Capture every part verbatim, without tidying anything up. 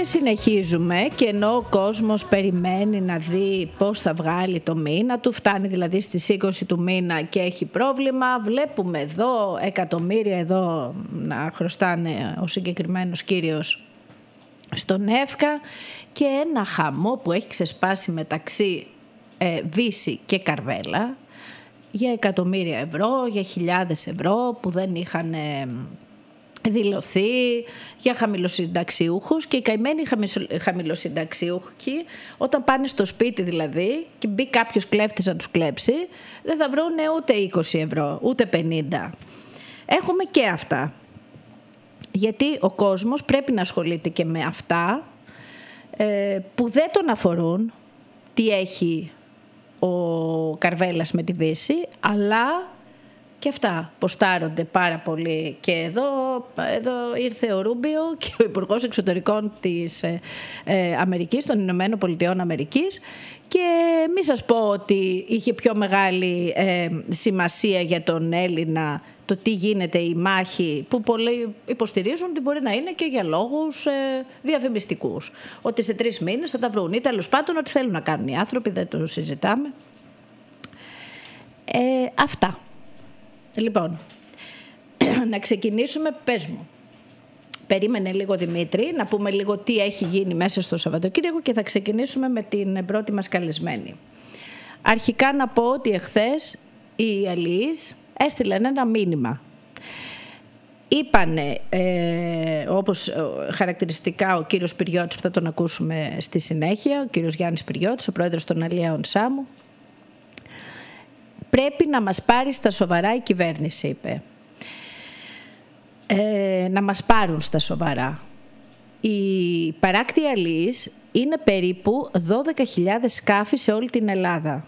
συνεχίζουμε και ενώ ο κόσμος περιμένει να δει πώς θα βγάλει το μήνα του, φτάνει δηλαδή στις είκοσι του μήνα και έχει πρόβλημα, βλέπουμε εδώ εκατομμύρια εδώ να χρωστάνε ο συγκεκριμένος κύριος στον Εύκα και ένα χαμό που έχει ξεσπάσει μεταξύ ε, Βύση και Καρβέλα για εκατομμύρια ευρώ, για χιλιάδες ευρώ που δεν είχαν ε, δηλωθεί, για χαμηλοσυνταξιούχους, και οι καημένοι χαμηλοσυνταξιούχοι όταν πάνε στο σπίτι δηλαδή και μπει κάποιος κλέφτης να τους κλέψει, δεν θα βρουν ούτε είκοσι ευρώ ούτε πενήντα. Έχουμε και αυτά, γιατί ο κόσμος πρέπει να ασχολείται και με αυτά ε, που δεν τον αφορούν, τι έχει ο Καρβέλας με τη Βύση, αλλά και αυτά ποστάρονται πάρα πολύ. Και εδώ, εδώ ήρθε ο Ρούμπιο και ο Υπουργός Εξωτερικών της ε, ε, Αμερικής, των Ηνωμένων Πολιτειών Αμερικής, και μη σας πω ότι είχε πιο μεγάλη ε, σημασία για τον Έλληνα το τι γίνεται η μάχη, που πολλοί υποστηρίζουν ότι μπορεί να είναι και για λόγους ε, διαφημιστικούς. Ότι σε τρεις μήνες θα τα βρουν, ή τέλος πάντων ότι θέλουν να κάνουν οι άνθρωποι, δεν το συζητάμε. Ε, αυτά. Λοιπόν, να ξεκινήσουμε, πες μου. Περίμενε λίγο Δημήτρη, να πούμε λίγο τι έχει γίνει μέσα στο Σαββατοκύριακο και θα ξεκινήσουμε με την πρώτη μας καλεσμένη. Αρχικά να πω ότι εχθές οι αλληλείς έστειλαν ένα μήνυμα. Είπανε, ε, όπως χαρακτηριστικά ο κύριος Πυριώτης, που θα τον ακούσουμε στη συνέχεια, ο κύριος Γιάννης Πυριώτης, ο πρόεδρος των Αλλιέων Σάμου, πρέπει να μας πάρει στα σοβαρά η κυβέρνηση, είπε. Ε, να μας πάρουν στα σοβαρά. Οι παράκτιοι αλληλείς είναι περίπου δώδεκα χιλιάδες σκάφη σε όλη την Ελλάδα.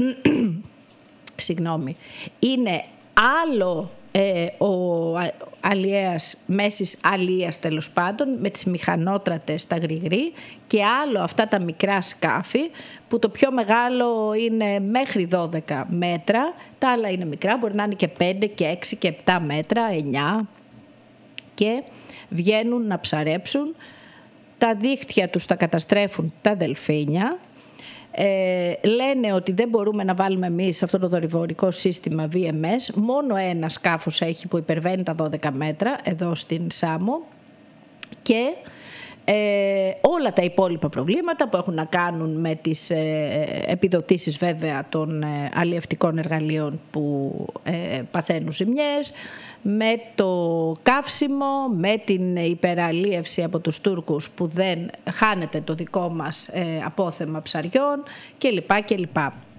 Συγγνώμη. Είναι άλλο ε, ο αλλιέας μέσης αλλίας, τέλος πάντων, με τις μηχανότρατες, τα γρηγρή, και άλλο αυτά τα μικρά σκάφη που το πιο μεγάλο είναι μέχρι δώδεκα μέτρα, τα άλλα είναι μικρά, μπορεί να είναι και πέντε και έξι και επτά μέτρα, εννιά, και βγαίνουν να ψαρέψουν. Τα δίχτυα τους τα καταστρέφουν τα δελφίνια. Ε, λένε ότι δεν μπορούμε να βάλουμε εμείς αυτό το δορυφορικό σύστημα βι εμ ες. Μόνο ένα σκάφος έχει που υπερβαίνει τα δώδεκα μέτρα εδώ στην Σάμο, και ε, όλα τα υπόλοιπα προβλήματα που έχουν να κάνουν με τις ε, επιδοτήσεις βέβαια των ε, αλλιευτικών εργαλείων που ε, παθαίνουν ζημιές, με το καύσιμο, με την υπεραλίευση από τους Τούρκους που δεν χάνεται το δικό μας ε, απόθεμα ψαριών κλπ. κλπ.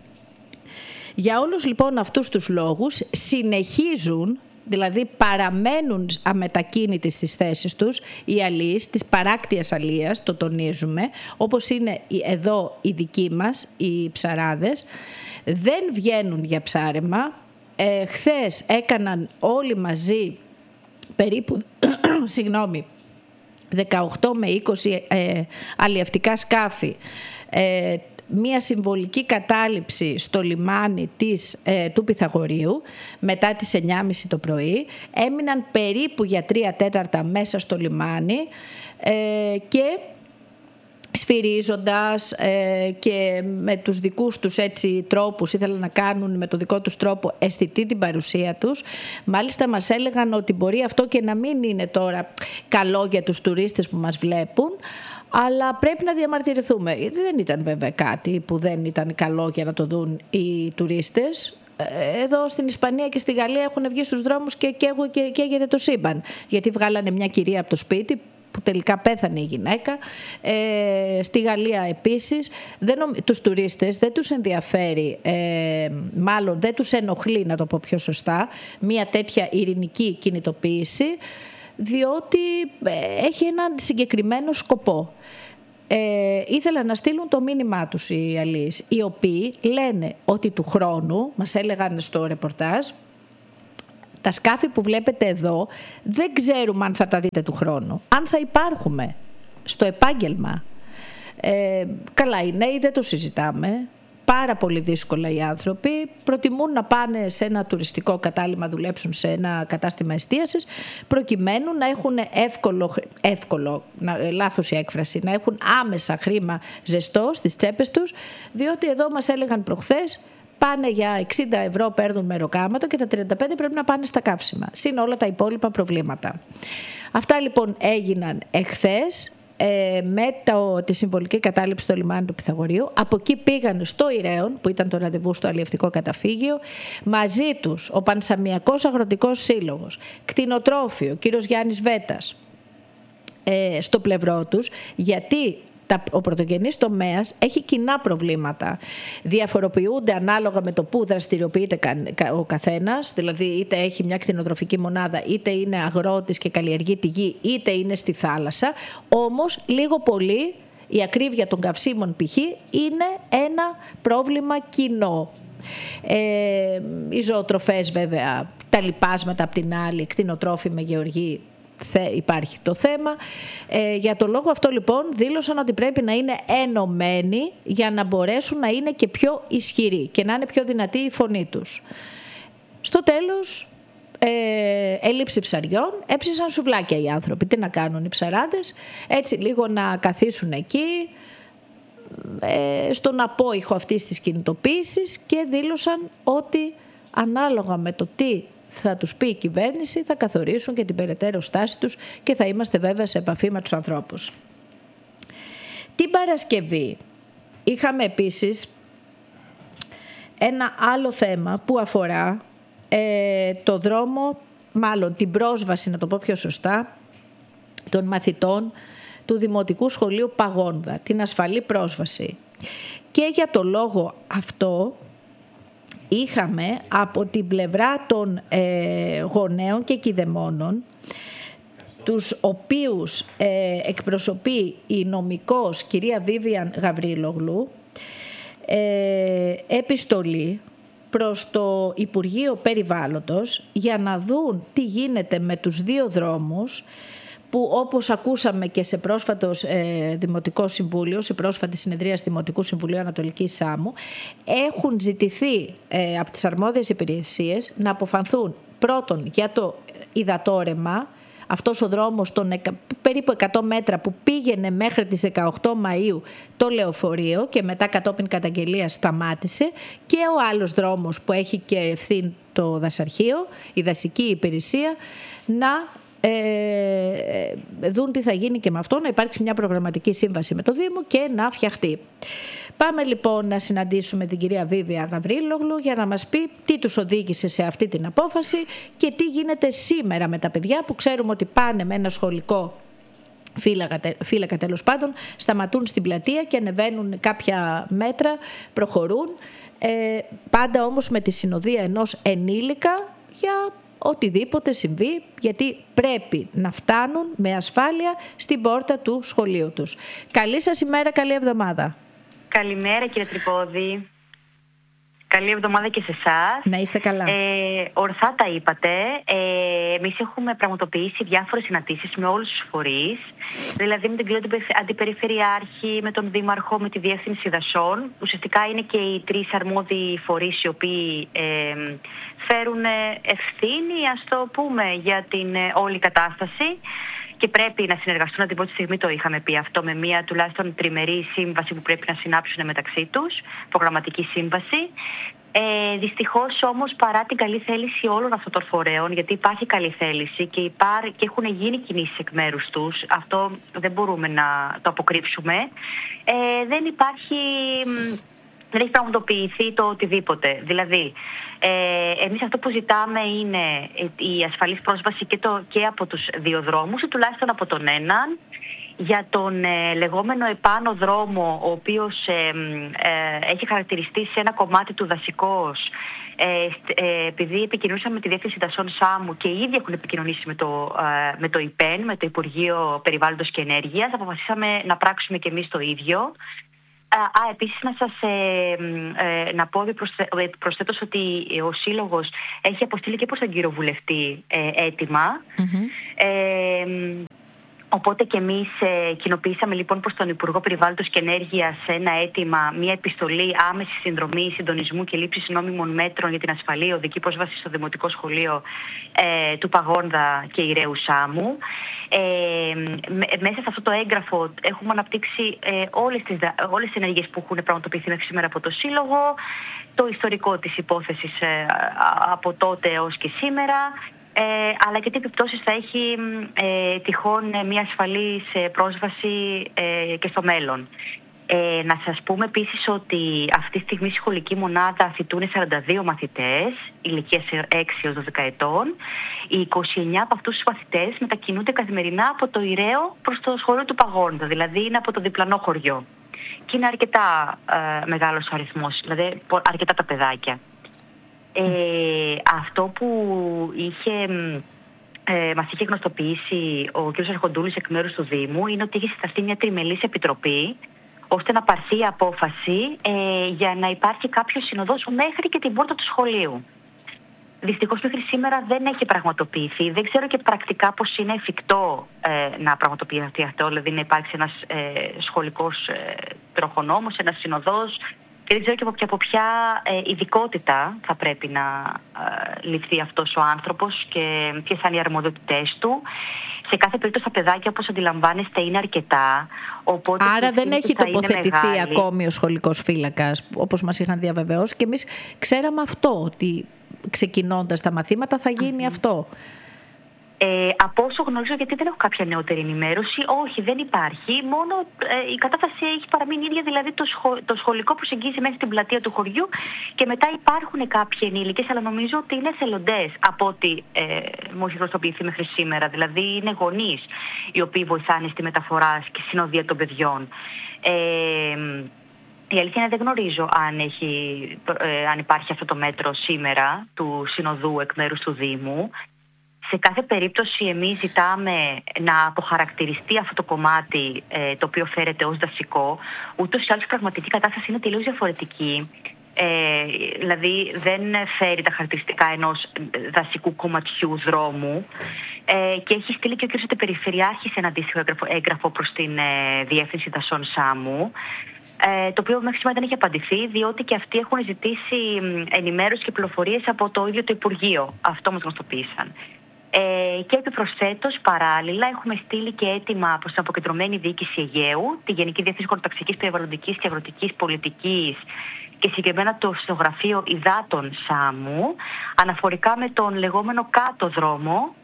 Για όλους λοιπόν αυτούς τους λόγους συνεχίζουν, δηλαδή παραμένουν αμετακίνητοι στις θέσεις τους οι αλλοίς της παράκτιας αλλίας, το τονίζουμε, όπως είναι εδώ οι δικοί μας, οι ψαράδες, δεν βγαίνουν για ψάρεμα. Ε, χθες έκαναν όλοι μαζί περίπου συγγνώμη, δεκαοκτώ με είκοσι ε, αλλιευτικά σκάφη, ε, μία συμβολική κατάληψη στο λιμάνι της, ε, του Πυθαγορείου μετά τις εννιά και μισή το πρωί. Έμειναν περίπου για τρία τέταρτα μέσα στο λιμάνι ε, και σφυρίζοντας ε, και με τους δικούς τους έτσι τρόπους, ήθελαν να κάνουν με το δικό τους τρόπο αισθητή την παρουσία τους. Μάλιστα μας έλεγαν ότι μπορεί αυτό και να μην είναι τώρα καλό για τους τουρίστες που μας βλέπουν, αλλά πρέπει να διαμαρτυρηθούμε. Δεν ήταν βέβαια κάτι που δεν ήταν καλό για να το δουν οι τουρίστες. Εδώ στην Ισπανία και στη Γαλλία έχουν βγει στους δρόμους και καίγεται το σύμπαν, γιατί βγάλανε μια κυρία από το σπίτι που τελικά πέθανε η γυναίκα. Ε, στη Γαλλία επίσης. Δεν, τους τουρίστες δεν τους ενδιαφέρει, ε, μάλλον δεν τους ενοχλεί, να το πω πιο σωστά, μια τέτοια ειρηνική κινητοποίηση, διότι ε, έχει έναν συγκεκριμένο σκοπό. Ε, ήθελαν να στείλουν το μήνυμά τους οι αλλοίς, οι οποίοι λένε ότι του χρόνου, μας έλεγαν στο ρεπορτάζ, τα σκάφη που βλέπετε εδώ δεν ξέρουμε αν θα τα δείτε του χρόνου, αν θα υπάρχουμε στο επάγγελμα. Ε, καλά, οι νέοι δεν το συζητάμε. πάρα πολύ δύσκολα οι άνθρωποι, προτιμούν να πάνε σε ένα τουριστικό κατάλημα, δουλέψουν σε ένα κατάστημα εστίασης, προκειμένου να έχουν εύκολο, εύκολο λάθος η έκφραση, να έχουν άμεσα χρήμα ζεστό στις τσέπες τους, διότι εδώ μας έλεγαν προχθές, πάνε για εξήντα ευρώ παίρνουν μεροκάματο και τα τριάντα πέντε πρέπει να πάνε στα καύσιμα, συν όλα τα υπόλοιπα προβλήματα. Αυτά λοιπόν έγιναν εχθές ε, με το, τη συμβολική κατάληψη στο λιμάνι του Πυθαγορείου. Από εκεί πήγαν στο Ηραίον, που ήταν το ραντεβού στο αλλιευτικό καταφύγιο, μαζί τους ο Πανσαμιακός Αγροτικός Σύλλογος, κτηνοτρόφιο, κύριος Γιάννης Βέτας, ε, στο πλευρό τους, γιατί ο πρωτογενής τομέας έχει κοινά προβλήματα. Διαφοροποιούνται ανάλογα με το που δραστηριοποιείται ο καθένας, δηλαδή είτε έχει μια κτηνοτροφική μονάδα, είτε είναι αγρότης και καλλιεργεί τη γη, είτε είναι στη θάλασσα. Όμως, λίγο πολύ, η ακρίβεια των καυσίμων π.χ. είναι ένα πρόβλημα κοινό. Ε, οι ζωοτροφές βέβαια, τα λιπάσματα απ' την άλλη, κτηνοτρόφοι με γεωργοί, υπάρχει το θέμα. Ε, για το λόγο αυτό λοιπόν δήλωσαν ότι πρέπει να είναι ενωμένοι για να μπορέσουν να είναι και πιο ισχυροί και να είναι πιο δυνατή η φωνή τους. Στο τέλος, ε, έλλειψη ψαριών, έψησαν σουβλάκια οι άνθρωποι. Τι να κάνουν οι ψαράδες, έτσι λίγο να καθίσουν εκεί ε, στον απόϊχο αυτής της κινητοποίησης, και δήλωσαν ότι ανάλογα με το τι θα τους πει η κυβέρνηση, θα καθορίσουν και την περαιτέρω στάση τους και θα είμαστε βέβαια σε επαφή με τους ανθρώπους. Την Παρασκευή είχαμε επίσης ένα άλλο θέμα που αφορά ε, το δρόμο, μάλλον την πρόσβαση, να το πω πιο σωστά, των μαθητών του Δημοτικού Σχολείου Παγόνδα, την ασφαλή πρόσβαση. Και για το λόγο αυτό είχαμε από την πλευρά των ε, γονέων και κηδεμόνων, τους οποίους ε, εκπροσωπεί η νομικός κυρία Βίβιαν Γαβρίλογλου, ε, επιστολή προς το Υπουργείο Περιβάλλοντος για να δουν τι γίνεται με τους δύο δρόμους που, όπως ακούσαμε και σε πρόσφατο ε, Δημοτικό Συμβούλιο, σε πρόσφατη συνεδρία Δημοτικού Συμβουλίου Ανατολικής Σάμου, έχουν ζητηθεί ε, από τις αρμόδιες υπηρεσίες να αποφανθούν πρώτον για το υδατόρεμα, αυτός ο δρόμος των περίπου εκατό μέτρα που πήγαινε μέχρι τις δεκαοκτώ Μαΐου το λεωφορείο και μετά κατόπιν καταγγελίας σταμάτησε, και ο άλλος δρόμος που έχει και ευθύνη το δασαρχείο, η δασική υπηρεσία, να Ε, δουν τι θα γίνει και με αυτό, να υπάρξει μια προγραμματική σύμβαση με το Δήμο και να φτιαχτεί. Πάμε λοιπόν να συναντήσουμε την κυρία Βίβια Γαβρίλογλου για να μας πει τι τους οδήγησε σε αυτή την απόφαση και τι γίνεται σήμερα με τα παιδιά που ξέρουμε ότι πάνε με ένα σχολικό φύλακα, φύλακα τέλος πάντων, σταματούν στην πλατεία και ανεβαίνουν κάποια μέτρα, προχωρούν, ε, πάντα όμως με τη συνοδεία ενός ενήλικα για οτιδήποτε συμβεί, γιατί πρέπει να φτάνουν με ασφάλεια στην πόρτα του σχολείου τους. Καλή σας ημέρα, καλή εβδομάδα. Καλημέρα κύριε Τρυπόδη. Καλή εβδομάδα και σε εσάς. Να είστε καλά. Ε, ορθά τα είπατε. Ε, εμείς έχουμε πραγματοποιήσει διάφορες συναντήσεις με όλους τους φορείς, δηλαδή με τον κύριο Αντιπεριφερειάρχη, με τον Δήμαρχο, με τη Διεύθυνση Δασών. Ουσιαστικά είναι και οι τρεις αρμόδιοι φορείς οι οποίοι ε, φέρουν ευθύνη, ας το πούμε, για την ε, όλη κατάσταση. Και πρέπει να συνεργαστούν, από την πρώτη στιγμή το είχαμε πει αυτό, με μια τουλάχιστον τριμερή σύμβαση που πρέπει να συνάψουν μεταξύ τους, προγραμματική σύμβαση. Ε, δυστυχώς όμως, παρά την καλή θέληση όλων αυτών των φορέων, γιατί υπάρχει καλή θέληση και, υπά... και έχουν γίνει κινήσεις εκ μέρους τους, αυτό δεν μπορούμε να το αποκρύψουμε, ε, δεν υπάρχει... δεν έχει πραγματοποιηθεί το οτιδήποτε. Δηλαδή, ε, εμείς αυτό που ζητάμε είναι η ασφαλής πρόσβαση και, το, και από τους δύο δρόμους, ή τουλάχιστον από τον έναν, για τον ε, λεγόμενο επάνω δρόμο, ο οποίος ε, ε, έχει χαρακτηριστεί σε ένα κομμάτι του δασικός, ε, ε, επειδή επικοινωνήσαμε με τη Διεύθυνση Δασών Σάμου και ήδη έχουν επικοινωνήσει με το, ε, με το ΙΠΕΝ, με το Υπουργείο Περιβάλλοντος και Ενέργειας, αποφασίσαμε να πράξουμε και εμείς το ίδιο. Α, επίσης να σας ε, ε, να πω προσθέτως ότι ο Σύλλογος έχει αποστείλει και προς τον κύριο Βουλευτή ε, αίτημα, mm-hmm. ε, Οπότε και εμείς ε, κοινοποιήσαμε λοιπόν προς τον Υπουργό Περιβάλλοντος και Ενέργειας ένα αίτημα, μια επιστολή άμεσης συνδρομής, συντονισμού και λήψης νόμιμων μέτρων για την ασφαλή οδική πρόσβαση στο Δημοτικό Σχολείο ε, του Παγόνδα και Ηρέου Σάμου. Ε, μέσα σε αυτό το έγγραφο έχουμε αναπτύξει ε, όλες, τις, όλες τις ενέργειες που έχουν πραγματοποιηθεί μέχρι σήμερα από το Σύλλογο, το ιστορικό της υπόθεσης ε, από τότε έως και σήμερα, Ε, αλλά και τι επιπτώσεις θα έχει ε, τυχόν ε, μια ασφαλής ε, πρόσβαση ε, και στο μέλλον. Ε, να σας πούμε επίσης ότι αυτή τη στιγμή στη σχολική μονάδα φοιτούν σαράντα δύο μαθητές ηλικίας έξι έως δώδεκα ετών. Οι είκοσι εννέα από αυτούς τους μαθητές μετακινούνται καθημερινά από το Ηραίο προς το σχολείο του Παγόνδα, δηλαδή είναι από το διπλανό χωριό. Και είναι αρκετά ε, μεγάλος ο αριθμός, δηλαδή αρκετά τα παιδάκια. Ε, αυτό που είχε, ε, μας είχε γνωστοποιήσει ο κ. Αρχοντούλης εκ μέρους του Δήμου είναι ότι είχε συσταθεί μια τριμελής επιτροπή ώστε να πάρθει η απόφαση ε, για να υπάρχει κάποιος συνοδός μέχρι και την πόρτα του σχολείου. Δυστυχώς μέχρι σήμερα δεν έχει πραγματοποιηθεί. Δεν ξέρω και πρακτικά πώς είναι εφικτό ε, να πραγματοποιηθεί αυτό, δηλαδή να υπάρξει ένας ε, σχολικός ε, τροχονόμος, ένας συνοδός. Και δεν ξέρω και από, και από ποια ε, ειδικότητα θα πρέπει να ε, ληφθεί αυτός ο άνθρωπος και ποιες θα είναι οι αρμοδιότητές του. Σε κάθε περίπτωση τα παιδάκια, όπως αντιλαμβάνεστε, είναι αρκετά. Οπότε άρα δεν έχει τοποθετηθεί ακόμη ο σχολικός φύλακας, όπως μας είχαν διαβεβαιώσει. Και εμείς ξέραμε αυτό, ότι ξεκινώντας τα μαθήματα θα γίνει mm-hmm. αυτό. Ε, από όσο γνωρίζω, γιατί δεν έχω κάποια νεότερη ενημέρωση, όχι, δεν υπάρχει. Μόνο ε, η κατάσταση έχει παραμείνει ίδια, δηλαδή το, σχο, το σχολικό προσεγγίζει μέχρι την πλατεία του χωριού και μετά υπάρχουν κάποιοι ενήλικες, αλλά νομίζω ότι είναι εθελοντές από ό,τι ε, μου έχει γνωστοποιηθεί μέχρι σήμερα. Δηλαδή είναι γονείς οι οποίοι βοηθάνε στη μεταφορά και συνοδεία των παιδιών. Ε, Η αλήθεια είναι δεν γνωρίζω αν, έχει, ε, αν υπάρχει αυτό το μέτρο σήμερα του συνοδού εκ μέρους του Δήμου. Σε κάθε περίπτωση εμείς ζητάμε να αποχαρακτηριστεί αυτό το κομμάτι ε, το οποίο φέρεται ως δασικό. Ούτως ή άλλως η πραγματική κατάσταση είναι τελείως διαφορετική. Ε, δηλαδή δεν φέρει τα χαρακτηριστικά ενός δασικού κομματιού δρόμου ε, και έχει στείλει και ο κ. Περιφερειάρχης ένα αντίστοιχο έγγραφο, έγγραφο προς την ε, Διεύθυνση Δασών Σάμου, ε, το οποίο μέχρι σήμερα δεν έχει απαντηθεί, διότι και αυτοί έχουν ζητήσει ενημέρωση και πληροφορίες από το ίδιο το Υπουργείο. Αυτό μας γνωστοποίησαν. Ε, και επιπροσθέτως, παράλληλα, έχουμε στείλει και αίτημα προς την Αποκεντρωμένη Διοίκηση Αιγαίου, τη Γενική Διεύθυνση Χωροταξικής, Περιβαλλοντικής και Αγροτικής Πολιτικής και συγκεκριμένα το Συντογραφείο Υδάτων Σάμου, αναφορικά με τον λεγόμενο κάτω δρόμο,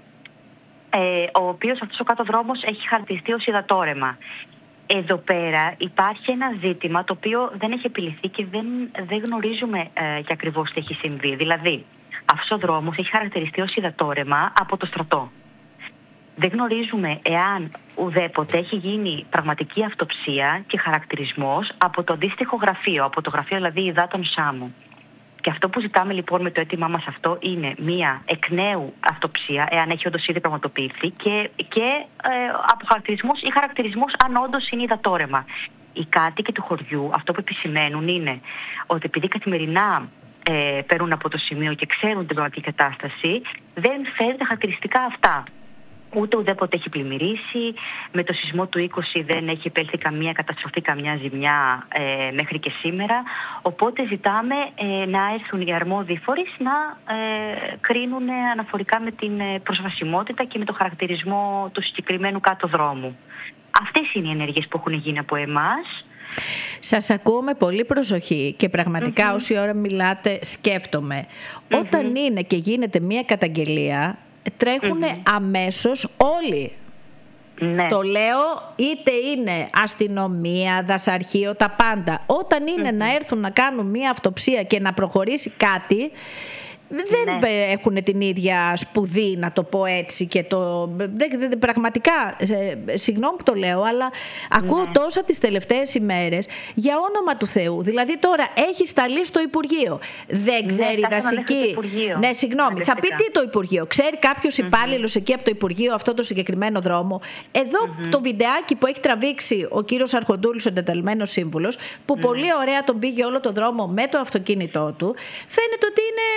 ε, ο οποίος αυτός ο κάτω δρόμος έχει χαρακτηριστεί ως υδατόρεμα. Εδώ πέρα υπάρχει ένα ζήτημα το οποίο δεν έχει επιληθεί και δεν, δεν γνωρίζουμε ε, και ακριβώς τι έχει συμβεί. Δηλαδή, αυτός ο δρόμος έχει χαρακτηριστεί ως υδατόρεμα από το στρατό. Δεν γνωρίζουμε εάν ουδέποτε έχει γίνει πραγματική αυτοψία και χαρακτηρισμός από το αντίστοιχο γραφείο, από το γραφείο δηλαδή Υδάτων Σάμου. Και αυτό που ζητάμε λοιπόν με το αίτημά μας αυτό είναι μία εκ νέου αυτοψία, εάν έχει όντως ήδη πραγματοποιηθεί, και, και ε, αποχαρακτηρισμός ή χαρακτηρισμός αν όντως είναι υδατόρεμα. Οι κάτοικοι του χωριού αυτό που επισημαίνουν είναι ότι επειδή καθημερινά ε, παίρνουν από το σημείο και ξέρουν την πραγματική κατάσταση, δεν φέρει τα χαρακτηριστικά αυτά. Ούτε ουδέποτε έχει πλημμυρίσει, με το σεισμό του είκοσι δεν έχει επέλθει καμία καταστροφή, καμιά ζημιά ε, μέχρι και σήμερα. Οπότε ζητάμε ε, να έρθουν οι αρμόδιοι φορείς να ε, κρίνουν αναφορικά με την προσβασιμότητα και με το χαρακτηρισμό του συγκεκριμένου κάτω δρόμου. Αυτές είναι οι ενέργειες που έχουν γίνει από εμάς. Σας ακούω με πολύ προσοχή και πραγματικά mm-hmm. όση ώρα μιλάτε σκέφτομαι. Mm-hmm. Όταν είναι και γίνεται μία καταγγελία, τρέχουν mm-hmm. αμέσως όλοι. Ναι. Το λέω, είτε είναι αστυνομία, δασαρχείο, τα πάντα. Όταν είναι mm-hmm. να έρθουν να κάνουν μία αυτοψία και να προχωρήσει κάτι, δεν ναι. έχουν την ίδια σπουδή, να το πω έτσι, και το, δεν, δεν, πραγματικά, ε, συγγνώμη που το λέω, αλλά ναι. ακούω τόσα τις τελευταίες ημέρες, για όνομα του Θεού. Δηλαδή τώρα έχει σταλεί στο Υπουργείο, δεν ξέρει ναι, δασική. Ναι, συγγνώμη, θα πει τι το Υπουργείο. Ξέρει κάποιος mm-hmm. υπάλληλος εκεί από το Υπουργείο αυτό το συγκεκριμένο δρόμο? Εδώ mm-hmm. το βιντεάκι που έχει τραβήξει ο κύριος Αρχοντούλης, ο εντεταλμένος σύμβουλος, που mm-hmm. πολύ ωραία τον πήγε όλο το δρόμο με το αυτοκίνητό του, φαίνεται ότι είναι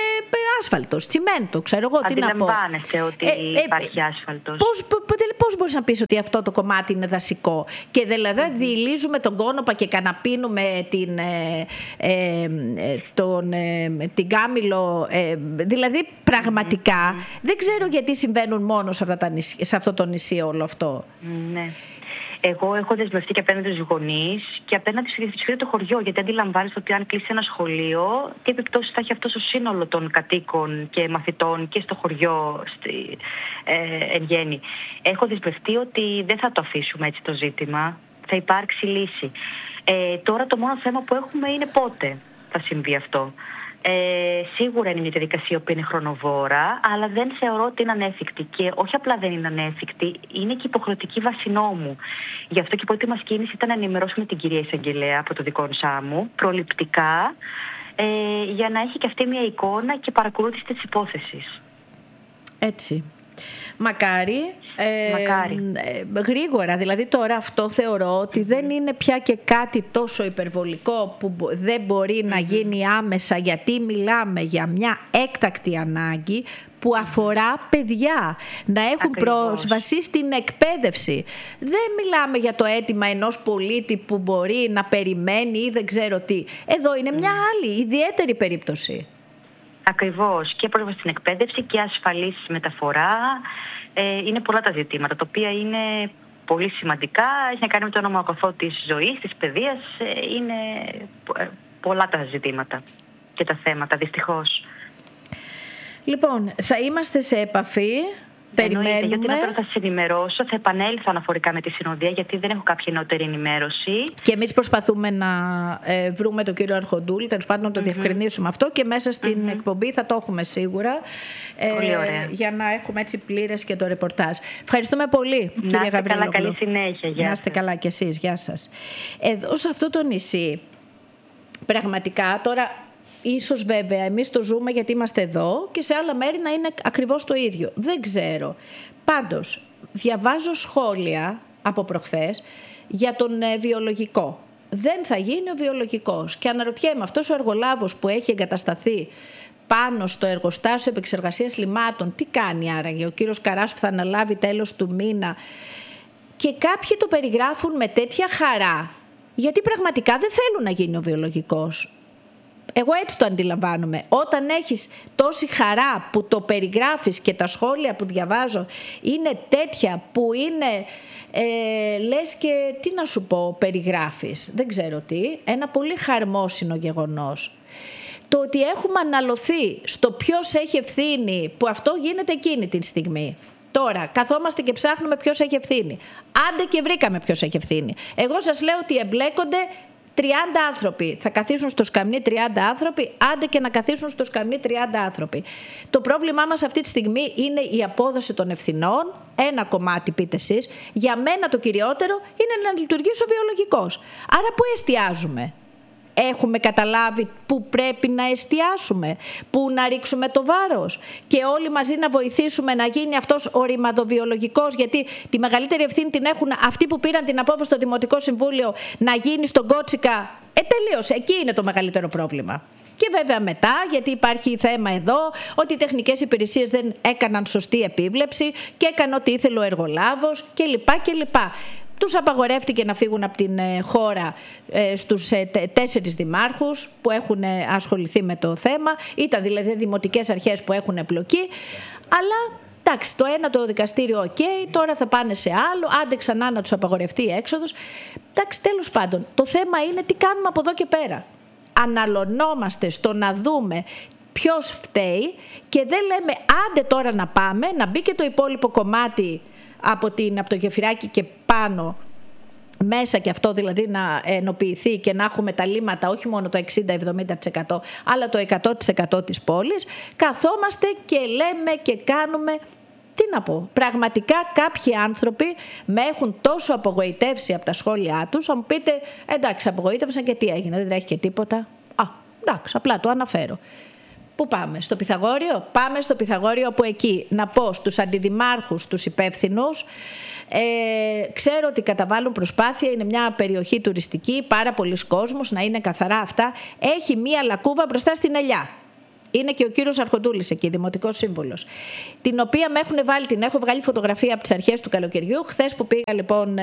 άσφαλτος, τσιμέντο, ξέρω εγώ τι να πω. Αντιλαμβάνεστε ότι ε, υπάρχει ε, άσφαλτος. Πώς, πώς μπορείς να πεις ότι αυτό το κομμάτι είναι δασικό? Και δηλαδή mm-hmm. διηλίζουμε τον κόνοπα και καναπίνουμε την, ε, ε, τον, ε, την Κάμιλο. Ε, δηλαδή πραγματικά mm-hmm. δεν ξέρω γιατί συμβαίνουν μόνο σε, αυτά τα νησί, σε αυτό το νησί όλο αυτό. Ναι. Εγώ έχω δεσμευτεί και απέναντι στους γονείς και απέναντι στο το χωριό, γιατί αντιλαμβάνεστε ότι αν κλείσει ένα σχολείο, τι επιπτώσεις θα έχει αυτό στο σύνολο των κατοίκων και μαθητών και στο χωριό στη, ε, εν γέννη. Έχω δεσμευτεί ότι δεν θα το αφήσουμε έτσι το ζήτημα, θα υπάρξει λύση. Ε, τώρα το μόνο θέμα που έχουμε είναι πότε θα συμβεί αυτό. Ε, σίγουρα είναι μια διαδικασία που είναι χρονοβόρα, αλλά δεν θεωρώ ότι είναι ανέφικτη. Και όχι απλά δεν είναι ανέφικτη, είναι και υποχρεωτική βάση νόμου. Γι' αυτό και η πρώτη μας κίνηση ήταν να ενημερώσουμε την κυρία Εισαγγελέα από το δικό μου προληπτικά, ε, για να έχει και αυτή μια εικόνα και παρακολούθηση της υπόθεσης. Έτσι. Μακάρι, ε, Μακάρι. Ε, γρήγορα, δηλαδή τώρα αυτό θεωρώ ότι mm-hmm. δεν είναι πια και κάτι τόσο υπερβολικό που δεν μπορεί mm-hmm. να γίνει άμεσα, γιατί μιλάμε για μια έκτακτη ανάγκη που αφορά παιδιά να έχουν Ακριβώς. πρόσβαση στην εκπαίδευση. Δεν μιλάμε για το αίτημα ενός πολίτη που μπορεί να περιμένει ή δεν ξέρω τι. Εδώ είναι μια mm. άλλη ιδιαίτερη περίπτωση. Ακριβώς. Και πρόσβαση στην εκπαίδευση και ασφαλής μεταφορά. Ε, είναι πολλά τα ζητήματα, τα οποία είναι πολύ σημαντικά. Έχει να κάνει με το όνομα αγαθό της ζωής, της παιδείας. Ε, είναι πολλά τα ζητήματα και τα θέματα, δυστυχώς. Λοιπόν, θα είμαστε σε επαφή. Περιμένουμε. Γιατί τώρα θα σας ενημερώσω, θα επανέλθω αναφορικά με τη συνοδεία, γιατί δεν έχω κάποια νεότερη ενημέρωση. Και εμείς προσπαθούμε να ε, βρούμε τον κύριο Αρχοντούλη, τέλος πάντων να το mm-hmm. διευκρινίσουμε αυτό, και μέσα στην mm-hmm. εκπομπή θα το έχουμε σίγουρα. Πολύ ωραία. Για να έχουμε έτσι πλήρες και το ρεπορτάζ. Ευχαριστούμε πολύ, να κύριε Γαβριλόπουλο. Να είστε καλά, καλή συνέχεια. Γεια να είστε καλά κι εσείς, γεια σας. Εδώ σε αυτό το νησί, πραγματικά τώρα. Ίσως βέβαια εμείς το ζούμε γιατί είμαστε εδώ και σε άλλα μέρη να είναι ακριβώς το ίδιο. Δεν ξέρω. Πάντως, διαβάζω σχόλια από προχθές για τον ε, βιολογικό. Δεν θα γίνει ο βιολογικός. Και αναρωτιέμαι, αυτός ο εργολάβος που έχει εγκατασταθεί πάνω στο εργοστάσιο επεξεργασίας λιμάτων, τι κάνει άραγε ο κύριος Καράς που θα αναλάβει τέλος του μήνα? Και κάποιοι το περιγράφουν με τέτοια χαρά, γιατί πραγματικά δεν θέλουν να γίνει ο βιολογικός. Εγώ έτσι το αντιλαμβάνομαι. Όταν έχεις τόση χαρά που το περιγράφεις και τα σχόλια που διαβάζω είναι τέτοια που είναι, ε, λες και τι να σου πω, περιγράφεις, δεν ξέρω τι, ένα πολύ χαρμόσυνο γεγονός. Το ότι έχουμε αναλωθεί στο ποιος έχει ευθύνη, που αυτό γίνεται εκείνη τη στιγμή. Τώρα, καθόμαστε και ψάχνουμε ποιος έχει ευθύνη. Άντε και βρήκαμε ποιος έχει ευθύνη. Εγώ σας λέω ότι εμπλέκονται τριάντα άνθρωποι. Θα καθίσουν στο σκαμνί τριάντα άνθρωποι, άντε και να καθίσουν στο σκαμνί τριάντα άνθρωποι. Το πρόβλημά μας αυτή τη στιγμή είναι η απόδοση των ευθυνών. Ένα κομμάτι πείτε εσείς. Για μένα το κυριότερο είναι να λειτουργήσει ο βιολογικός. Άρα πού εστιάζουμε? Έχουμε καταλάβει που πρέπει να εστιάσουμε, που να ρίξουμε το βάρος και όλοι μαζί να βοηθήσουμε να γίνει αυτός ο ρημαδοβιολογικός, γιατί τη μεγαλύτερη ευθύνη την έχουν αυτοί που πήραν την απόφαση στο Δημοτικό Συμβούλιο να γίνει στον Κότσικα. Ε, τελείωσε. Εκεί είναι το μεγαλύτερο πρόβλημα. Και βέβαια μετά, γιατί υπάρχει θέμα εδώ, ότι οι τεχνικές υπηρεσίες δεν έκαναν σωστή επίβλεψη και έκανε ό,τι ήθελε ο εργολάβος κλπ. κλπ. Τους απαγορεύτηκε να φύγουν από την χώρα στους τέσσερις δημάρχους που έχουν ασχοληθεί με το θέμα. Ήταν δηλαδή δημοτικές αρχές που έχουν εμπλοκή. Αλλά εντάξει, το ένα το δικαστήριο οκ, okay, τώρα θα πάνε σε άλλο, άντε ξανά να τους απαγορευτεί η έξοδος. Εντάξει, τέλος πάντων, το θέμα είναι τι κάνουμε από εδώ και πέρα. Αναλωνόμαστε στο να δούμε ποιος φταίει και δεν λέμε άντε τώρα να πάμε, να μπει και το υπόλοιπο κομμάτι από, την, από το γεφυράκι και πάνω μέσα, και αυτό δηλαδή να ενοποιηθεί και να έχουμε τα λίμματα όχι μόνο το εξήντα με εβδομήντα τοις εκατό αλλά το εκατό τοις εκατό της πόλης. Καθόμαστε και λέμε και κάνουμε, τι να πω, πραγματικά κάποιοι άνθρωποι με έχουν τόσο απογοητεύσει από τα σχόλιά τους. Θα μου πείτε, εντάξει, απογοήτευσαν και τι έγινε, δεν τρέχει και τίποτα. Α, εντάξει, απλά το αναφέρω. Πού πάμε, στο Πυθαγόριο? Πάμε στο Πυθαγόριο, που εκεί να πω στους αντιδημάρχους, τους υπεύθυνους, ε, ξέρω ότι καταβάλουν προσπάθεια, είναι μια περιοχή τουριστική, πάρα πολλοί κόσμος, να είναι καθαρά αυτά. Έχει μία λακκούβα μπροστά στην ελιά. είναι και ο κύριος Αρχοντούλης εκεί, δημοτικός σύμβουλος. Την οποία με έχουν βάλει, την έχω βγάλει φωτογραφία από τις αρχές του καλοκαιριού. Χθες που πήγα λοιπόν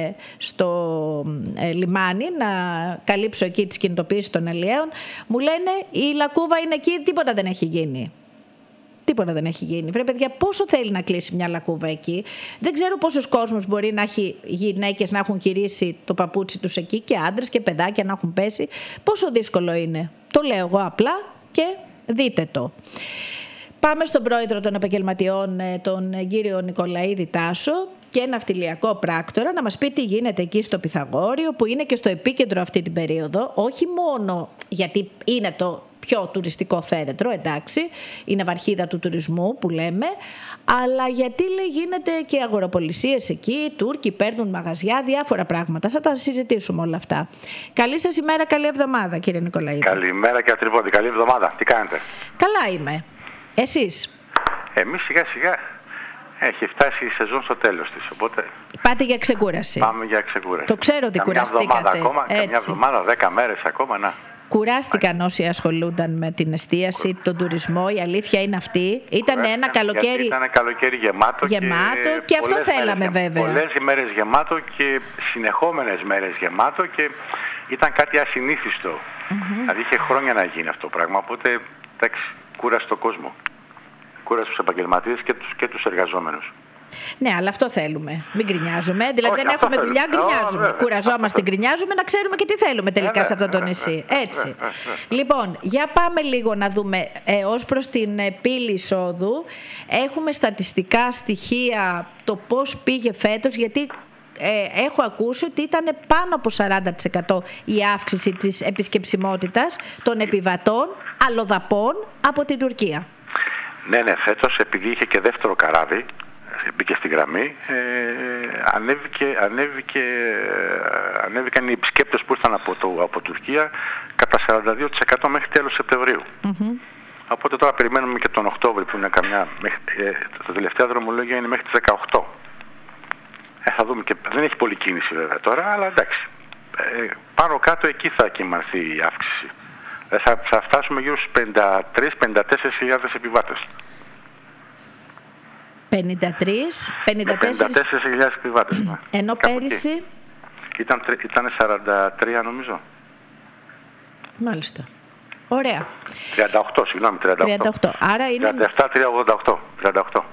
στο λιμάνι να καλύψω εκεί τις κινητοποιήσεις των αλλιέων, μου λένε η λακκούβα είναι εκεί, τίποτα δεν έχει γίνει. Τίποτα δεν έχει γίνει. Βρε παιδιά, πόσο θέλει να κλείσει μια λακκούβα εκεί. Δεν ξέρω πόσος κόσμος μπορεί να έχει, γυναίκες να έχουν γυρίσει το παπούτσι τους εκεί και άντρες και παιδάκια να έχουν πέσει. Πόσο δύσκολο είναι. Το λέω εγώ απλά και δείτε το. Πάμε στον πρόεδρο των επαγγελματιών, τον κύριο Νικολαίδη Τάσο, και ναυτιλιακό πράκτορα, να μας πει τι γίνεται εκεί στο Πυθαγόριο, που είναι και στο επίκεντρο αυτή την περίοδο, όχι μόνο γιατί είναι το πιο τουριστικό θέρετρο, εντάξει, είναι βαρχίδα του τουρισμού που λέμε, αλλά γιατί λέει γίνεται και αγοροπολισίες εκεί, οι Τούρκοι παίρνουν μαγαζιά, διάφορα πράγματα. Θα τα συζητήσουμε όλα αυτά. Καλή σας ημέρα, καλή εβδομάδα κύριε Νικολαίδη. Καλημέρα και Ατριβώτη, καλή εβδομάδα. Τι κάνετε? Καλά είμαι. Εσείς? Εμείς σιγά σιγά έχει φτάσει η σεζόν στο τέλος της, οπότε πάτε για ξεκούραση. Πάμε για ξεκούραση. Το ξέρω ότι καμιά κουραστήκατε. Εβδομάδα ακόμα, καμιά εβδομάδα, δέκα μέρες ακόμα, να. Κουράστηκαν όσοι ασχολούνταν με την εστίαση, τον τουρισμό. Η αλήθεια είναι αυτή. Ήταν ένα καλοκαίρι, ήταν καλοκαίρι γεμάτο, γεμάτο και, και αυτό θέλαμε μέρες, βέβαια. Πολλές μέρες γεμάτο και συνεχόμενες μέρες γεμάτο και ήταν κάτι ασυνήθιστο. Mm-hmm. Δηλαδή είχε χρόνια να γίνει αυτό το πράγμα, οπότε εντάξει, κούρασε τον κόσμο. Κούρασε τους επαγγελματίες και τους, και τους εργαζόμενους. Ναι, αλλά αυτό θέλουμε. Μην γκρινιάζουμε. Δηλαδή Όχι, δεν έχουμε θέλουμε. δουλειά, γκρινιάζουμε. Oh, Κουραζόμαστε, γκρινιάζουμε, να ξέρουμε και τι θέλουμε τελικά yeah, σε αυτό το νησί. Έτσι. Λοιπόν, για πάμε λίγο να δούμε ε, ως προς την ε, πύλη εισόδου. Έχουμε στατιστικά στοιχεία το πώς πήγε φέτος, γιατί ε, έχω ακούσει ότι ήταν πάνω από σαράντα τοις εκατό η αύξηση της επισκεψιμότητας των επιβατών αλλοδαπών από την Τουρκία. Ναι, ναι, φέτος επειδή είχε και δεύτερο καράβι, μπήκε στη γραμμή, ε, ανέβηκε, ανέβηκε, ανέβηκαν οι επισκέπτες που ήρθαν από, το, από Τουρκία κατά σαράντα δύο τοις εκατό μέχρι τέλος Σεπτεμβρίου. Mm-hmm. Οπότε τώρα περιμένουμε και τον Οκτώβρη που είναι καμιά, μέχρι, ε, το τελευταίο δρομολόγια είναι μέχρι τις δεκαοκτώ. Ε, θα δούμε και δεν έχει πολλή κίνηση βέβαια τώρα, αλλά εντάξει, ε, πάνω κάτω εκεί θα κοιμανθεί η αύξηση. Ε, θα, θα φτάσουμε γύρω στους πενήντα τρεις με πενήντα τέσσερις χιλιάδες επιβάτες. πενήντα τρεις με πενήντα τέσσερις χιλιάδες επιβάτες. Ναι. Ενώ πέρυσι ήταν, ήταν σαράντα τρία νομίζω. Μάλιστα. Ωραία. τριάντα οκτώ, συγγνώμη, τριάντα οκτώ. τριάντα οκτώ. Άρα είναι τριάντα επτά τριακόσια ογδόντα οκτώ. τριάντα οκτώ.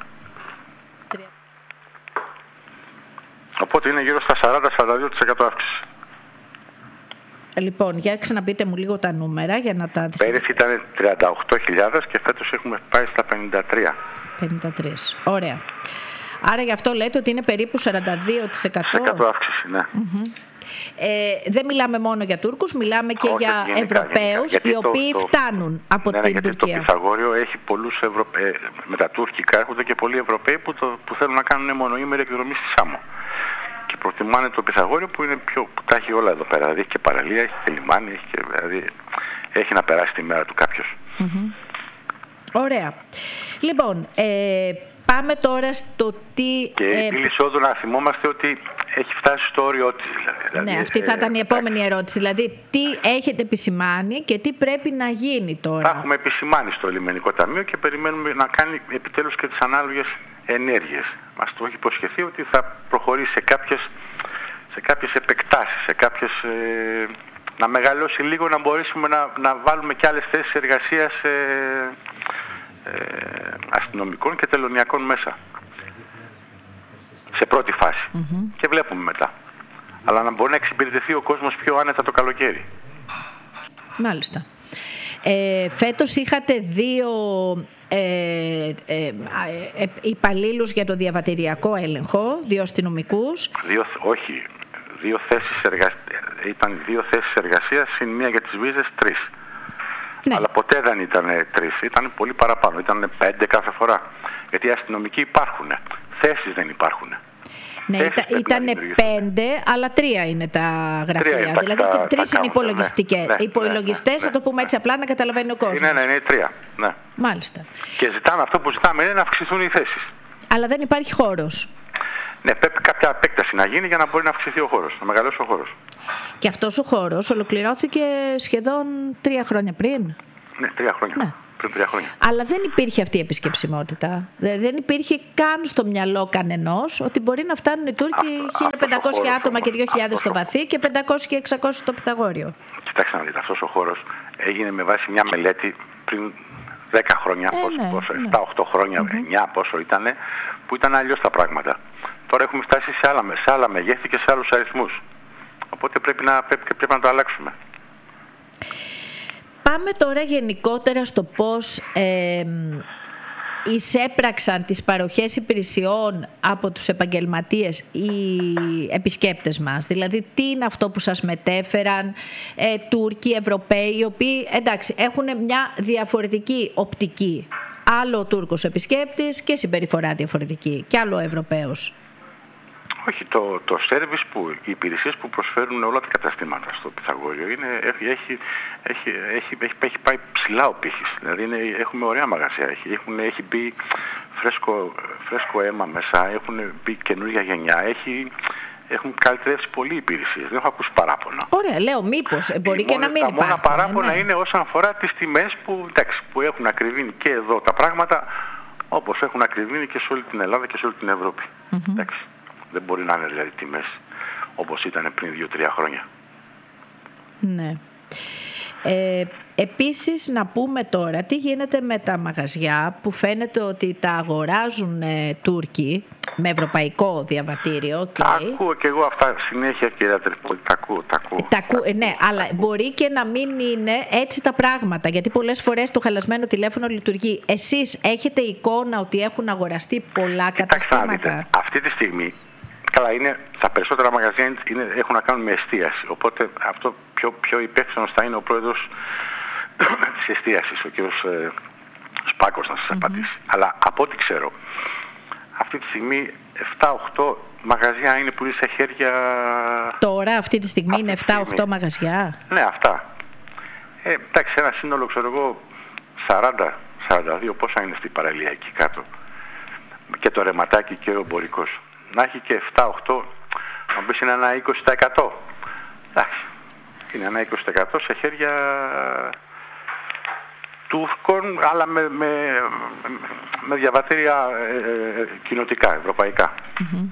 Οπότε είναι γύρω στα σαράντα με σαράντα δύο τοις εκατό αύξηση. Λοιπόν, για ξαναπείτε μου λίγο τα νούμερα για να τα... Πέρυσι ήταν τριάντα οκτώ χιλιάδες και φέτος έχουμε πάει στα πενήντα τρία. πενήντα τρία. Ωραία. Άρα γι' αυτό λέτε ότι είναι περίπου σαράντα δύο τοις εκατό. αύξηση, ναι. Mm-hmm. Ε, δεν μιλάμε μόνο για Τούρκους, μιλάμε και όχι, για γενικά, Ευρωπαίους γενικά. οι οποίοι το, φτάνουν από ναι, την γιατί Τουρκία. Το Πυθαγόριο έχει πολλούς Ευρωπαίους, με τα τουρκικά έρχονται και πολλοί Ευρωπαίοι που, το, που θέλουν να κάνουν μονοήμερη εκδρομή στη Σάμο. Και προτιμάνε το Πυθαγόριο που είναι πιο, που τα έχει όλα εδώ πέρα. Δηλαδή έχει και παραλία, έχει και λιμάνι, έχει, και, δηλαδή, έχει να περάσει τη μέρα του κάποιος. Mm-hmm. Ωραία. Λοιπόν, ε, πάμε τώρα στο τι... Και η πύλη εισόδου να θυμόμαστε ότι έχει φτάσει στο όριό της. Δηλαδή, ναι, αυτή θα ήταν η επόμενη ερώτηση. Δηλαδή, τι έχετε επισημάνει και τι πρέπει να γίνει τώρα. Τα έχουμε επισημάνει στο Λιμενικό Ταμείο και περιμένουμε να κάνει επιτέλους και τις ανάλογες ενέργειες. Μας το έχει υποσχεθεί ότι θα προχωρήσει σε κάποιες, σε κάποιες επεκτάσεις, σε κάποιες, ε, να μεγαλώσει λίγο, να μπορέσουμε να, να βάλουμε και άλλες θέσεις εργασίας ε, ε, αστυνομικών και τελωνιακών μέσα. Σε πρώτη φάση. Mm-hmm. Και βλέπουμε μετά. Αλλά να μπορεί να εξυπηρετηθεί ο κόσμος πιο άνετα το καλοκαίρι. Μάλιστα. Ε, φέτος είχατε δύο ε, ε, ε, ε, υπαλλήλους για το διαβατηριακό έλεγχο, δύο αστυνομικούς. Δύο, όχι, δύο θέσεις εργασίας, ήταν δύο θέσεις εργασίας, συν μία για τις βίζες, τρεις. Ναι. Αλλά ποτέ δεν ήταν τρεις, ήταν πολύ παραπάνω, ήταν πέντε κάθε φορά. Γιατί οι αστυνομικοί υπάρχουν, θέσεις δεν υπάρχουν. Ναι, ήταν πέντε, αλλά τρία είναι τα γραφεία. Τρία, δηλαδή τα, τρεις τα είναι υπολογιστικές. Ναι, ναι, υπολογιστές, ναι, θα το πούμε έτσι απλά να καταλαβαίνει ο κόσμος. Ναι, ναι, είναι τρία. Ναι. Μάλιστα. Και ζητάμε αυτό που ζητάμε είναι να αυξηθούν οι θέσεις. Αλλά δεν υπάρχει χώρος. Ναι, πρέπει κάποια επέκταση να γίνει για να μπορεί να αυξηθεί ο χώρος, να μεγαλώσει ο χώρος. Και αυτός ο χώρος ολοκληρώθηκε σχεδόν τρία χρόνια πριν. Ναι, τρία χρόνια. Ναι. πριν τρία χρόνια. Αλλά δεν υπήρχε αυτή η επισκεψιμότητα. Δεν υπήρχε καν στο μυαλό κανενός ότι μπορεί να φτάνουν οι Τούρκοι χίλια πεντακόσια άτομα και δύο χιλιάδες στο βαθύ και πεντακόσια και εξακόσια στο Πυθαγόριο. Κοιτάξτε να δείτε, αυτός ο χώρος έγινε με βάση μια μελέτη πριν δέκα χρόνια, ε, πόσο, ναι, πόσο, ναι. επτά οκτώ χρόνια, mm-hmm. εννιά πόσο ήταν, που ήταν αλλιώς τα πράγματα. Τώρα έχουμε φτάσει σε άλλα, σε άλλα μεγέθη και σε άλλους αριθμούς. Οπότε πρέπει να, πρέπει, πρέπει να το αλλάξουμε. Πάμε τώρα γενικότερα στο πώς ε, εισέπραξαν τις παροχές υπηρεσιών από τους επαγγελματίες οι επισκέπτες μας. Δηλαδή τι είναι αυτό που σας μετέφεραν ε, Τούρκοι, Ευρωπαίοι, οι οποίοι εντάξει, έχουν μια διαφορετική οπτική. Άλλο ο Τούρκος επισκέπτης και συμπεριφορά διαφορετική και άλλο ο Ευρωπαίος. Όχι, το, το service που, οι υπηρεσίες που προσφέρουν όλα τα καταστήματα στο Πυθαγόριο είναι, έχει, έχει, έχει, έχει, έχει, έχει πάει ψηλά ο πύχης. Δηλαδή είναι, έχουμε ωραία μαγαζιά, έχει, έχουν, έχει μπει φρέσκο, φρέσκο αίμα μέσα, έχουν μπει καινούργια γενιά, έχει, έχουν καλυτερεύσει πολλοί υπηρεσίες, δεν έχω ακούσει παράπονα. Ωραία, λέω μήπως, μπορεί και να μην υπάρχουν. Τα μόνα παράπονα ναι. είναι όσον αφορά τις τιμές που, εντάξει, που έχουν ακριβήνει και εδώ τα πράγματα, όπως έχουν ακριβήνει και σε όλη την Ελλάδα και σε όλη την Ευρώπη. Mm-hmm. Εντάξει. Δεν μπορεί να είναι δηλαδή τιμές όπως ήταν πριν δύο τρία χρόνια. Ναι. Ε, επίσης να πούμε τώρα τι γίνεται με τα μαγαζιά που φαίνεται ότι τα αγοράζουν ε, Τούρκοι με ευρωπαϊκό διαβατήριο. Okay. Τα ακούω και εγώ αυτά συνέχεια, κυρία Τρυπόλη, τα ακούω, τα ακούω. Τα ακού, ναι, αλλά μπορεί και να μην είναι έτσι τα πράγματα, γιατί πολλές φορές το χαλασμένο τηλέφωνο λειτουργεί. Εσείς έχετε εικόνα ότι έχουν αγοραστεί πολλά καταστήματα? Δείτε, αυτή τη στιγμή, καλά, είναι, τα περισσότερα μαγαζιά είναι, έχουν να κάνουν με εστίαση, οπότε αυτό πιο, πιο υπεύθυνος θα είναι ο πρόεδρος της εστίασης, ο κ. Ε, Σπάκος, να σας mm-hmm. απαντήσει. Αλλά από ό,τι ξέρω, αυτή τη στιγμή επτά οκτώ μαγαζιά είναι που είναι σε χέρια... Τώρα, αυτή τη στιγμή αυτή είναι επτά οκτώ μαγαζιά. Ναι, αυτά. Ε, εντάξει, ένα σύνολο, ξέρω εγώ, σαράντα σαράντα δύο, πόσα είναι στην παραλία εκεί κάτω. Και το ρεματάκι και ο εμπορικός. Να έχει και επτά οκτώ, να πεις είναι ένα είκοσι τοις εκατό. Εντάξει, είναι ένα είκοσι τοις εκατό σε χέρια Τούρκων, αλλά με, με, με διαβατήρια ε, ε, κοινοτικά, ευρωπαϊκά. Mm-hmm.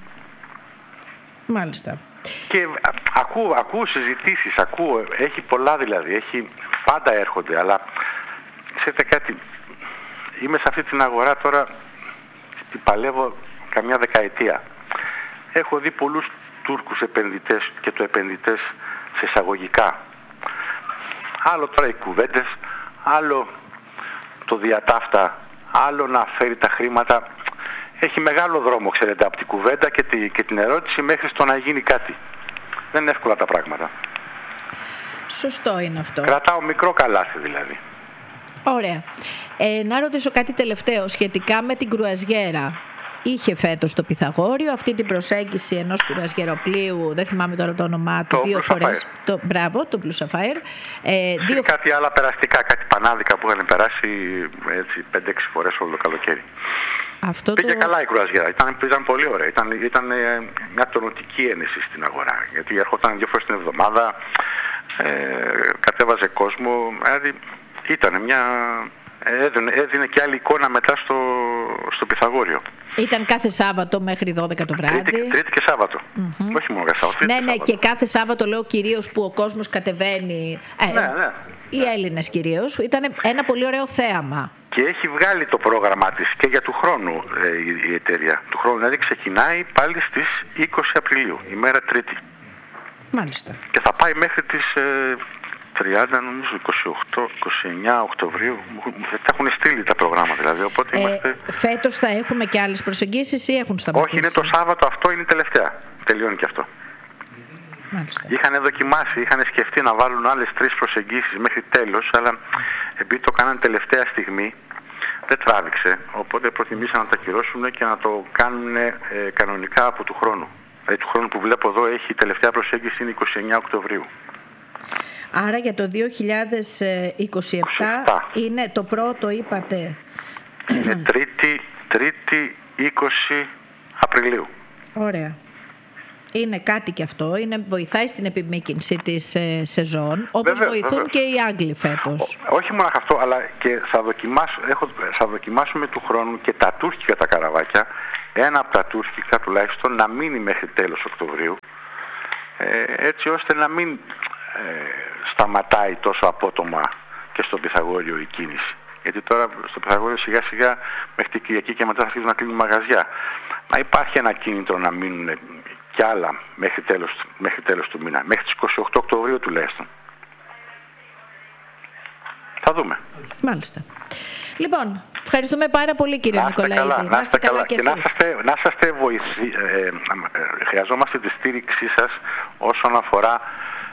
Μάλιστα. Και α, ακούω, ακούω συζητήσεις, ακούω, έχει πολλά δηλαδή, έχει, πάντα έρχονται, αλλά ξέρετε κάτι, είμαι σε αυτή την αγορά τώρα, την παλεύω καμιά δεκαετία. Έχω δει πολλούς Τούρκους επενδυτές και το επενδυτές σε εισαγωγικά. Άλλο τώρα οι κουβέντες, άλλο το διατάφτα, άλλο να φέρει τα χρήματα. Έχει μεγάλο δρόμο, ξέρετε, από την κουβέντα και, τη, και την ερώτηση μέχρι στο να γίνει κάτι. Δεν είναι εύκολα τα πράγματα. Σωστό είναι αυτό. Κρατάω μικρό καλάθι δηλαδή. Ωραία. Ε, να ρωτήσω κάτι τελευταίο σχετικά με την κρουαζιέρα. Είχε φέτος το Πυθαγόριο αυτή την προσέγγιση ενός κρουαζιεροπλοίου, δεν θυμάμαι τώρα το όνομά του, το δύο Blue φορές. Sapphire. Το, μπράβο, το Blue Sapphire. Ε, δύο... Κάτι άλλα περαστικά, κάτι πανάδικα που είχαν περάσει έτσι πέντε έξι φορές όλο το καλοκαίρι. Αυτό Πήγε το... καλά η κρουαζιέρα, ήταν, ήταν πολύ ωραία. Ήταν, ήταν μια τονωτική ένεση στην αγορά. Γιατί ερχόταν δύο φορές την εβδομάδα, ε, κατέβαζε κόσμο. Δηλαδή ήταν μια... Έδινε, έδινε και άλλη εικόνα μετά στο, στο Πυθαγόριο. Ήταν κάθε Σάββατο μέχρι δώδεκα το βράδυ. Τρίτη, τρίτη και Σάββατο. Mm-hmm. Όχι μόνο κάθε Σάββατο. Ναι, ναι, Σάββατο. και κάθε Σάββατο λέω κυρίως που ο κόσμος κατεβαίνει. Ε, ναι, ναι. Οι Έλληνες κυρίως. Ήταν ένα πολύ ωραίο θέαμα. Και έχει βγάλει το πρόγραμμά της και για του χρόνου ε, η, η εταιρεία. Του χρόνου δηλαδή ξεκινάει πάλι στις είκοσι Απριλίου, ημέρα Τρίτη. Μάλιστα. Και θα πάει μέχρι τις ε, τριάντα, νομίζω, είκοσι οκτώ είκοσι εννιά Οκτωβρίου. Τα έχουν στείλει τα προγράμματα δηλαδή. Οπότε ε, είμαστε... Φέτος θα έχουμε και άλλες προσεγγίσεις ή έχουν σταματήσει? Όχι, είναι το Σάββατο αυτό, είναι η τελευταία. Τελειώνει και αυτό. Μάλιστα. Είχαν δοκιμάσει, είχαν σκεφτεί να βάλουν άλλες τρεις προσεγγίσεις μέχρι τέλος, αλλά επειδή το κάναν τελευταία στιγμή δεν τράβηξε. Οπότε προτιμήσαν να τα ακυρώσουν και να το κάνουν ε, κανονικά από του χρόνου. Ε, του χρόνου που βλέπω εδώ έχει η τελευταία προσέγγιση είναι είκοσι εννιά Οκτωβρίου. Άρα για το δύο χιλιάδες είκοσι επτά είκοσι επτά είναι το πρώτο, είπατε. Είναι τρίτη, τρίτη είκοσι Απριλίου. Ωραία. Είναι κάτι και αυτό, είναι, βοηθάει στην επιμήκυνση της ε, σεζόν, όπως βέβαια, βοηθούν βέβαια. και οι Άγγλοι φέτος. Ό, όχι μόνο αυτό, αλλά και θα, δοκιμάσω, έχω, θα δοκιμάσουμε του χρόνου και τα τουρκικά τα καραβάκια, ένα από τα τουρκικά τουλάχιστον να μείνει μέχρι τέλος Οκτωβρίου, ε, έτσι ώστε να μην ε, σταματάει τόσο απότομα και στο Πυθαγόριο η κίνηση. Γιατί τώρα στο Πυθαγόριο σιγά σιγά μέχρι την Κυριακή και μετά θα αρχίσουν να κλείνουν μαγαζιά. Να υπάρχει ένα κίνητρο να μείνουν κι άλλα μέχρι τέλος, μέχρι τέλος του μήνα, μέχρι τις είκοσι οκτώ Οκτωβρίου τουλάχιστον. Θα δούμε. Μάλιστα. Λοιπόν, ευχαριστούμε πάρα πολύ κύριε Νικολαίδη. Καλά, να είστε καλά και, και να είστε, να είστε βοηθοί. Ε, ε, χρειαζόμαστε τη στήριξή σας όσον αφορά